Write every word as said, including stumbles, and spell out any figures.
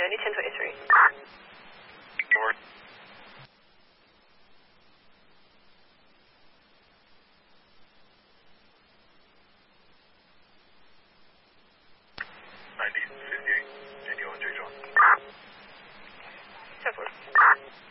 Miami ten twenty-three. George. ninety fifty-eight, Daniel and J. John. ten four.